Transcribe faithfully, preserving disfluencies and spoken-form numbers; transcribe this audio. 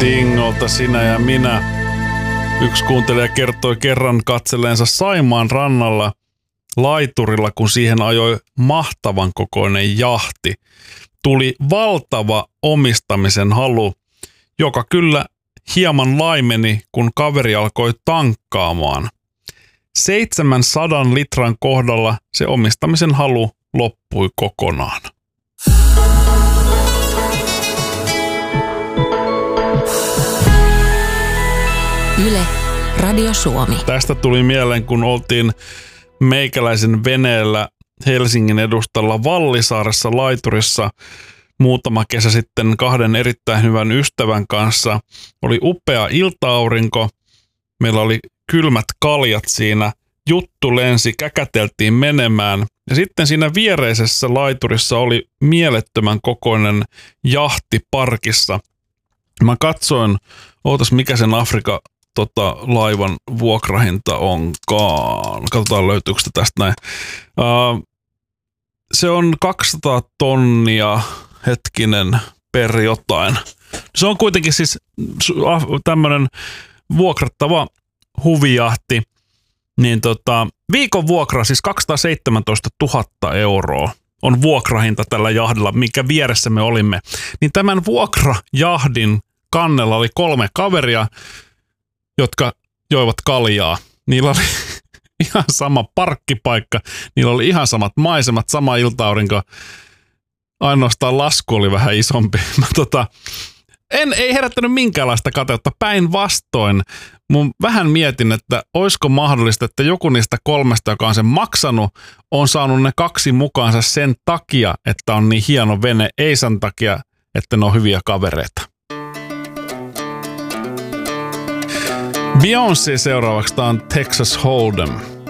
Stingolta Sinä ja minä. Yksi kuuntelija kertoi kerran katselleensa Saimaan rannalla laiturilla, kun siihen ajoi mahtavan kokoinen jahti. Tuli valtava omistamisen halu, joka kyllä hieman laimeni, kun kaveri alkoi tankkaamaan. seitsemänsadan litran kohdalla se omistamisen halu loppui kokonaan. Yle, Radio Suomi. Tästä tuli mieleen, kun oltiin meikäläisen veneellä Helsingin edustalla Vallisaaressa laiturissa muutama kesä sitten kahden erittäin hyvän ystävän kanssa. Oli upea ilta-aurinko, meillä oli kylmät kaljat siinä, juttu lensi, käkäteltiin menemään. Ja sitten siinä viereisessä laiturissa oli mielettömän kokoinen jahti parkissa. Mä katsoin, ootas mikä sen Afrikan tota, laivan vuokrahinta onkaan. Katsotaan löytyykö tästä näin. Uh, se on kaksisataa tonnia, hetkinen, per jotain. Se on kuitenkin siis tämmönen vuokrattava huvijahti. Niin tota, viikon vuokra, siis kaksisataaseitsemäntoistatuhatta euroa on vuokrahinta tällä jahdilla, minkä vieressä me olimme. Niin tämän vuokrajahdin kannella oli kolme kaveria, jotka joivat kaljaa. Niillä oli ihan sama parkkipaikka, niillä oli ihan samat maisemat, sama ilta-aurinko. Ainoastaan lasku oli vähän isompi. Mä tota, en, ei herättänyt minkäänlaista kateutta. Päinvastoin mun vähän mietin, että olisiko mahdollista, että joku niistä kolmesta, joka on sen maksanut, on saanut ne kaksi mukaansa sen takia, että on niin hieno vene, ei sen takia, että ne on hyviä kavereita. Beyoncé seuraavaksi, tää on Texas Hold'em.